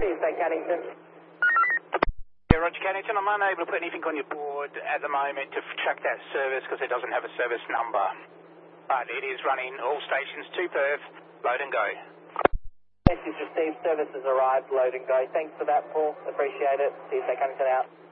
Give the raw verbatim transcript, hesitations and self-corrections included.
Tuesday, Cannington. Yeah, Roger Cannington, I'm unable to put anything on your board at the moment to track that service because it doesn't have a service number. But it is running all stations to Perth, load and go. Message received, service has arrived, load and go. Thanks for that, Paul. Appreciate it. Tuesday, Cannington out.